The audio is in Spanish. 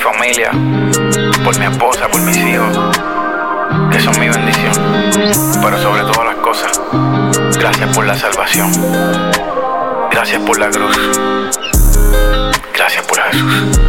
familia, por mi esposa, por mis hijos, que son mi bendición. Pero sobre todas las cosas, gracias por la salvación. Gracias por la cruz. Gracias por Jesús.